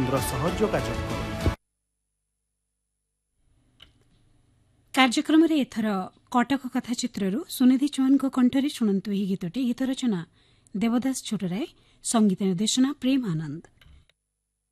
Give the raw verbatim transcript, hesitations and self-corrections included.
केन्द्र सह जोगाजोग करନ୍ତୁ। कार्यक्रम रे एथर कटक कथा चित्ररू सुनिधि चौहान को कंठरे शुणंतु ଏହି ଗୀତଟି। ଗୀତ ରଚନା ଦେବଦାସ ଛୋଟରାୟ, संगीत निर्देशना प्रेम आनंद।